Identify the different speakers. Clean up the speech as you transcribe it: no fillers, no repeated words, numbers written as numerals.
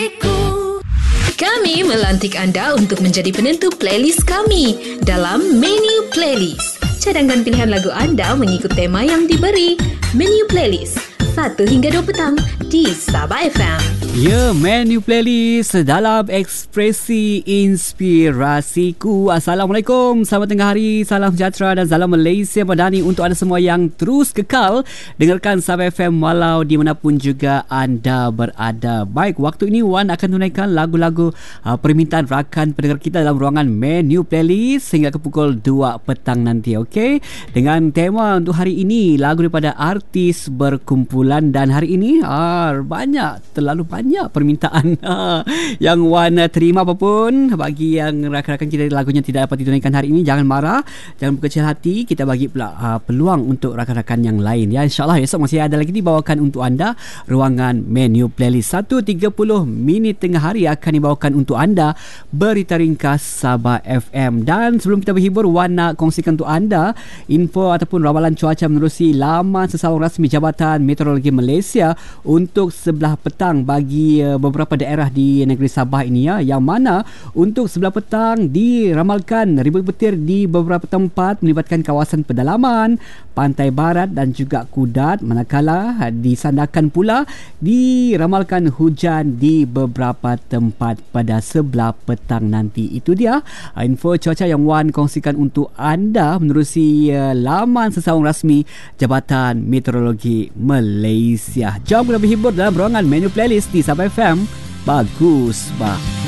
Speaker 1: Kami melantik anda untuk menjadi penentu playlist kami dalam Menu Playlist. Cadangkan pilihan lagu anda mengikut tema yang diberi. Menu Playlist 1 hingga 2 petang di Sabah FM.
Speaker 2: Ya, Menu Playlist dalam ekspresi inspirasiku. Assalamualaikum, selamat tengah hari, salam sejahtera dan salam Malaysia Madani untuk anda semua yang terus kekal dengarkan Sabah FM walau di manapun juga anda berada. Baik, waktu ini Wan akan tunaikan lagu-lagu permintaan rakan pendengar kita dalam ruangan Menu Playlist hingga ke pukul 2 petang nanti, okey? Dengan tema untuk hari ini, lagu daripada artis berkumpulan, dan hari ini terlalu banyak permintaan yang Wan terima apapun. Bagi yang rakan-rakan kita lagunya tidak dapat ditunaikan hari ini, jangan marah, jangan berkecil hati. Kita bagi pula peluang untuk rakan-rakan yang lain ya. InsyaAllah esok masih ada lagi dibawakan untuk anda ruangan Menu Playlist. 1.30 minit tengah hari akan dibawakan untuk anda berita ringkas Sabah FM. Dan sebelum kita berhibur, Wan nak kongsikan untuk anda info ataupun ramalan cuaca menerusi laman sesalur rasmi Jabatan Meteorologi Malaysia untuk sebelah petang bagi beberapa daerah di negeri Sabah ini ya, yang mana untuk sebelah petang diramalkan ribut petir di beberapa tempat melibatkan kawasan pedalaman, pantai barat dan juga Kudat, manakala disandarkan pula diramalkan hujan di beberapa tempat pada sebelah petang nanti. Itu dia info cuaca yang Wan kongsikan untuk anda menerusi laman sesaung rasmi Jabatan Meteorologi Malaysia. Jom kita berhibur dalam ruangan Menu Playlist di Sabah FM. Bagus, bah.